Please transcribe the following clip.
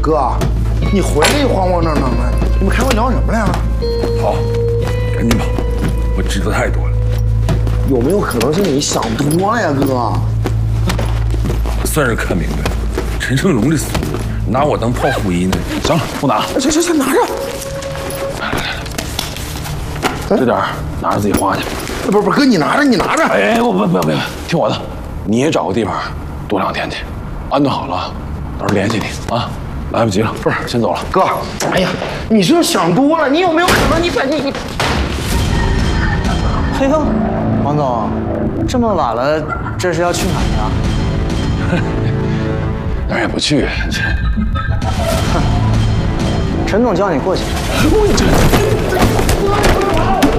哥，你回来又慌慌张张的，你们开会聊什么来了？ 好，赶紧跑，我知道太多了。 有没有可能是你想多了呀，哥？ 算是看明白了，陈胜荣这死物拿我当炮灰呢。 行了，不拿了。 行，拿着。 这点拿着自己花去。 不是，哥，你拿着。 哎，不要，听我的，你也找个地方躲2天去，安顿好了，到时候联系你啊。来不及了，不是，先走了。 哥，哎呀，你是不是想多了？你有没有可能你把你？ 嘿呦，王总，这么晚了，这是要去哪儿呀？ 哪儿也不去。 陈总叫你过去。